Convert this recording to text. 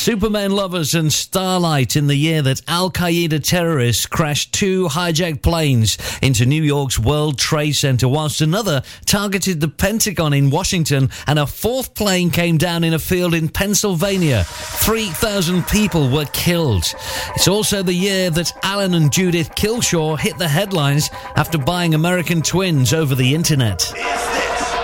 Superman lovers and starlight in the year that Al-Qaeda terrorists crashed 2 hijacked planes into New York's World Trade Center, whilst another targeted the Pentagon in Washington, and a 4th plane came down in a field in Pennsylvania. 3,000 people were killed. It's also the year that Alan and Judith Kilshaw hit the headlines after buying American twins over the internet.